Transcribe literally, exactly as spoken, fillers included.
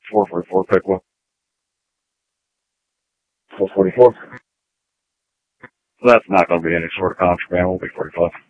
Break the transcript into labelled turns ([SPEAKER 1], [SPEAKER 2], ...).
[SPEAKER 1] four forty-four, pick one. four forty-four. That's not going to be any sort of contraband. We'll be forty-five.